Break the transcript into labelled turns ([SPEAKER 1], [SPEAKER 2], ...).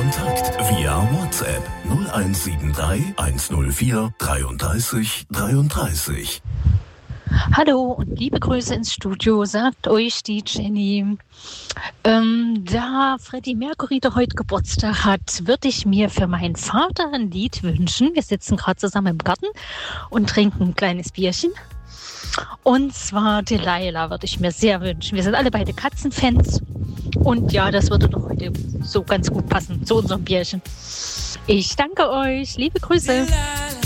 [SPEAKER 1] Kontakt via WhatsApp 0173 104 33 33.
[SPEAKER 2] Hallo und liebe Grüße ins Studio, sagt euch die Jenny. Da Freddie Mercury doch heute Geburtstag hat, würde ich mir für meinen Vater ein Lied wünschen. Wir sitzen gerade zusammen im Garten und trinken ein kleines Bierchen. Und zwar Delilah würde ich mir sehr wünschen. Wir sind alle beide Katzenfans. Und ja, das würde doch heute so ganz gut passen zu unserem Bierchen. Ich danke euch. Liebe Grüße.